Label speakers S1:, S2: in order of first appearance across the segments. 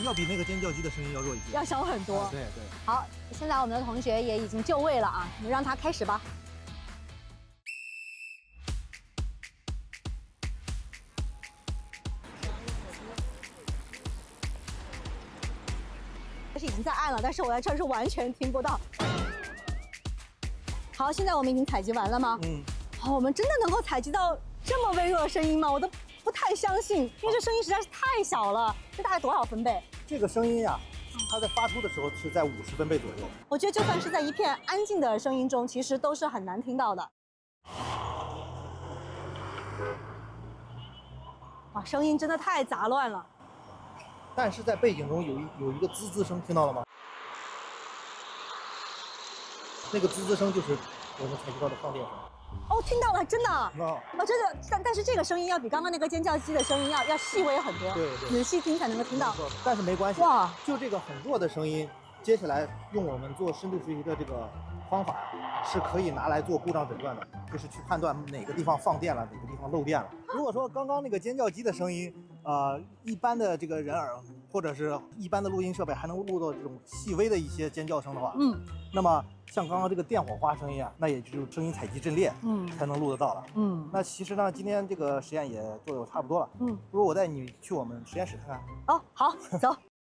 S1: 要比那个尖叫鸡的声音要弱一些，
S2: 要小很多。
S1: 对对。
S2: 好，现在我们的同学也已经就位了啊，我们让他开始吧。但是已经在按了，但是我在这儿是完全听不到。好，现在我们已经采集完了吗？好，我们真的能够采集到这么微弱的声音吗？我都不太相信，因为这声音实在是太小了。这大概多少分贝？
S1: 这个声音呀，它在发出的时候是在50分贝左右。
S2: 我觉得就算是在一片安静的声音中，其实都是很难听到的。哇，声音真的太杂乱了。
S1: 但是在背景中有一个滋滋声，听到了吗？那个滋滋声就是我们采集到的放电声。
S2: 哦，听到了，真的。
S1: 哦，
S2: 这个，但是这个声音要比刚刚那个尖叫鸡的声音要细微很多。
S1: 对对，
S2: 仔细听才能够听到。
S1: 但是没关系。
S2: 哇，
S1: 就这个很弱的声音，接下来用我们做深度学习的这个方法，是可以拿来做故障诊断的，就是去判断哪个地方放电了，哪个地方漏电了。如果说刚刚那个尖叫鸡的声音，一般的这个人耳或者是一般的录音设备还能录到这种细微的一些尖叫声的话，那么像刚刚这个电火花声音啊，那也就是声音采集阵列，才能录得到了。那其实呢，今天这个实验也做得差不多了。不如我带你去我们实验室看看。
S2: 哦，好，走。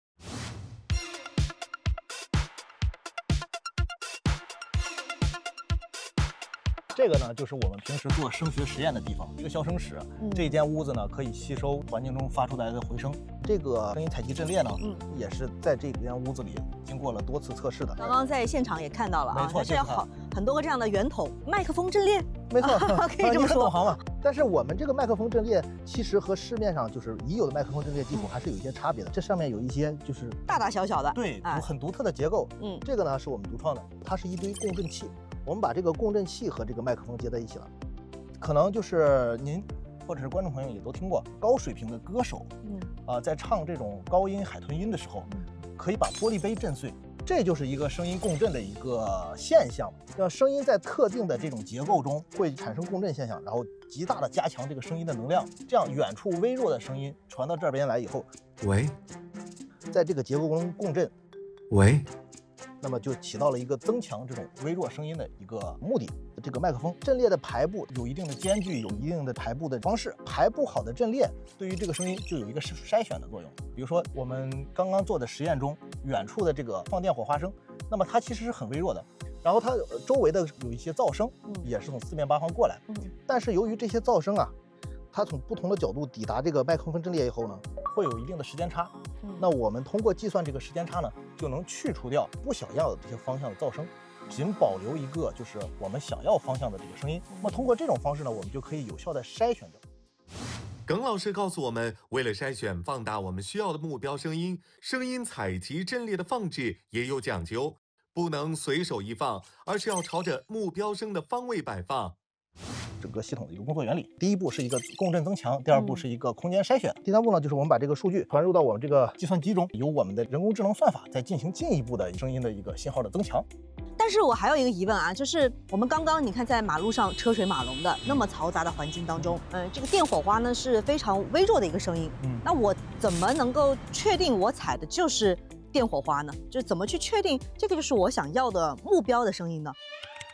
S1: 这个呢，就是我们平时做声学实验的地方，一个消声室。这间屋子呢，可以吸收环境中发出来的回声。这个声音采集阵列呢，也是在这间屋子里经过了多次测试的。
S2: 刚刚在现场也看到了啊，
S1: 没错，
S2: 是要很多个这样的圆筒麦克风阵列。
S1: 没错，
S2: 可以这么说。
S1: 懂行嘛？但是我们这个麦克风阵列其实和市面上就是已有的麦克风阵列技术还是有一些差别的。这上面有一些就是
S2: 大大小小的，
S1: 对，很独特的结构。这个呢是我们独创的，它是一堆共振器。我们把这个共振器和这个麦克风接在一起了，可能就是您或者是观众朋友也都听过，高水平的歌手，在唱这种高音海豚音的时候，可以把玻璃杯震碎，这就是一个声音共振的一个现象。声音在特定的这种结构中会产生共振现象，然后极大的加强这个声音的能量，这样远处微弱的声音传到这边来以后，喂，在这个结构中共振，喂。那么就起到了一个增强这种微弱声音的一个目的。这个麦克风阵列的排布有一定的间距，有一定的排布的方式。排布好的阵列对于这个声音就有一个筛选的作用。比如说我们刚刚做的实验中，远处的这个放电火花声，那么它其实是很微弱的，然后它周围的有一些噪声，也是从四面八方过来。但是由于这些噪声啊，它从不同的角度抵达这个麦克风阵列以后呢，会有一定的时间差。那我们通过计算这个时间差呢，就能去除掉不想要的这些方向的噪声，仅保留一个就是我们想要方向的这个声音。那么通过这种方式呢，我们就可以有效的筛选掉。
S3: 耿老师告诉我们，为了筛选放大我们需要的目标声音，声音采集阵列的放置也有讲究，不能随手一放，而是要朝着目标声的方位摆放。
S1: 整个系统的一个工作原理，第一步是一个共振增强，第二步是一个空间筛选，第三步呢就是我们把这个数据传入到我们这个计算机中，由我们的人工智能算法再进行进一步的声音的一个信号的增强。
S2: 但是我还有一个疑问啊，就是我们刚刚你看在马路上车水马龙的那么嘈杂的环境当中，这个电火花呢是非常微弱的一个声音，那我怎么能够确定我采的就是电火花呢？就是怎么去确定这个就是我想要的目标的声音呢？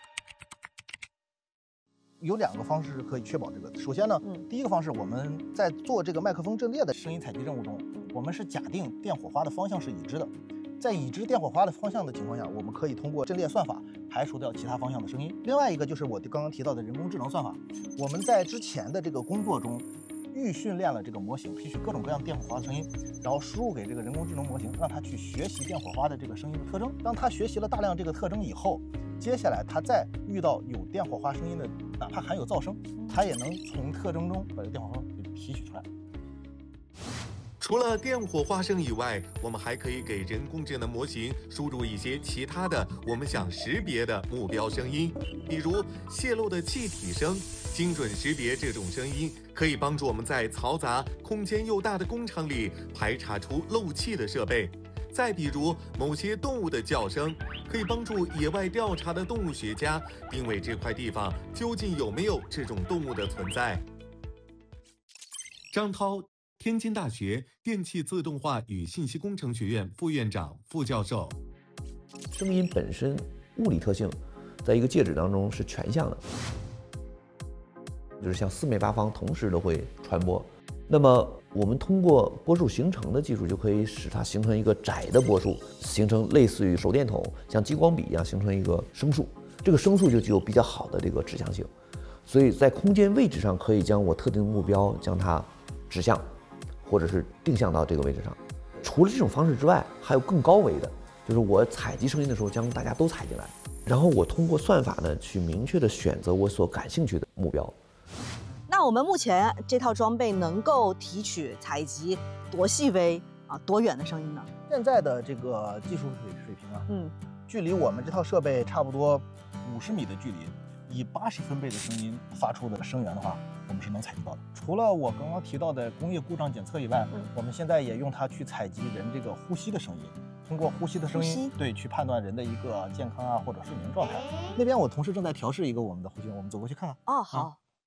S1: 有2个方式是可以确保这个。首先呢，第一个方式，我们在做这个麦克风阵列的声音采集任务中，我们是假定电火花的方向是已知的。在已知电火花的方向的情况下，我们可以通过阵列算法排除掉其他方向的声音。另外一个就是我刚刚提到的人工智能算法，我们在之前的这个工作中预训练了这个模型，提取各种各样电火花的声音，然后输入给这个人工智能模型，让它去学习电火花的这个声音的特征。当它学习了大量这个特征以后，接下来它再遇到有电火花声音的，哪怕含有噪声，它也能从特征中把这电火花给提取出来。
S3: 除了电火花声以外，我们还可以给人工智能模型输入一些其他的我们想识别的目标声音，比如泄漏的气体声。精准识别这种声音，可以帮助我们在嘈杂、空间又大的工厂里排查出漏气的设备。再比如某些动物的叫声，可以帮助野外调查的动物学家定位这块地方究竟有没有这种动物的存在。张涛天津大学电气自动化与信息工程学院副院长、副教授。
S4: 声音本身物理特性，在一个介质当中是全向的，就是向四面八方同时都会传播。那么我们通过波束形成的技术，就可以使它形成一个窄的波束，形成类似于手电筒像激光笔一样形成一个声束。这个声束就具有比较好的这个指向性，所以在空间位置上可以将我特定的目标将它指向，或者是定向到这个位置上。除了这种方式之外，还有更高维的，就是我采集声音的时候将大家都采进来，然后我通过算法呢去明确的选择我所感兴趣的目标。
S2: 那我们目前这套装备能够提取、采集多细微啊、多远的声音呢？
S1: 现在的这个技术水平啊，距离我们这套设备差不多50米的距离，以80分贝的声音发出的声源的话，我们是能采集到的。除了我刚刚提到的工业故障检测以外，我们现在也用它去采集人这个呼吸的声音。通过呼吸的声音，对，去判断人的一个健康啊或者睡眠状态。那边我同事正在调试一个我们的呼吸，我们走过去看看。
S2: 哦，好。